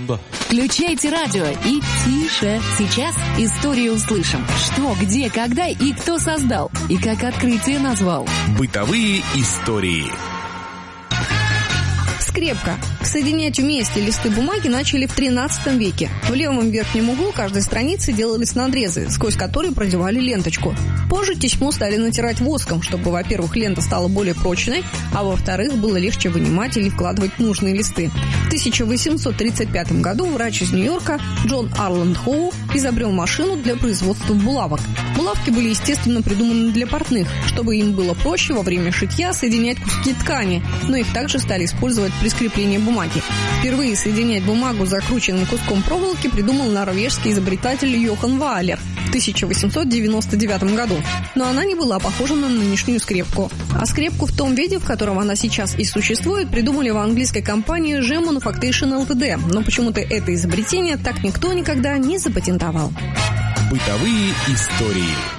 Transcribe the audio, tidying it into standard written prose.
Бомба. Включайте радио и тише. Сейчас историю услышим. Что, где, когда и кто создал. И как открытие назвал. Бытовые истории. Скрепка. Соединять вместе листы бумаги начали в 13 веке. В левом верхнем углу каждой страницы делались надрезы, сквозь которые продевали ленточку. Позже тесьму стали натирать воском, чтобы, во-первых, лента стала более прочной, а во-вторых, было легче вынимать или вкладывать нужные листы. В 1835 году врач из Нью-Йорка Джон Арланд Хоу изобрел машину для производства булавок. Булавки были, естественно, придуманы для портных, чтобы им было проще во время шитья соединять куски ткани, но их также стали использовать при скреплении бумаги. Впервые соединять бумагу закрученным куском проволоки придумал норвежский изобретатель Йохан Ваалер в 1899 году. Но она не была похожа на нынешнюю скрепку. А скрепку в том виде, в котором она сейчас и существует, придумали в английской компании G Manufactation Ltd. Но почему-то это изобретение так никто никогда не запатентовал. Бытовые истории.